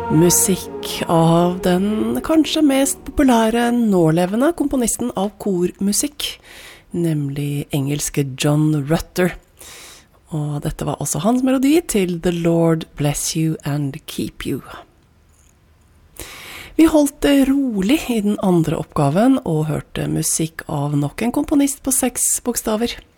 Musikk av den kanskje mest populære nålevende komponisten av kormusikk, nemlig engelske John Rutter. Og dette var også hans melodi til The Lord Bless You and Keep You. Vi holdt det rolig i den andre oppgaven og hørte musikk av nok en komponist på 6 bokstaver.